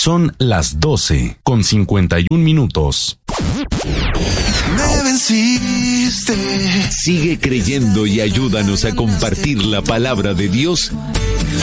Son las 12:51. Me venciste. Sigue creyendo y ayúdanos a compartir la palabra de Dios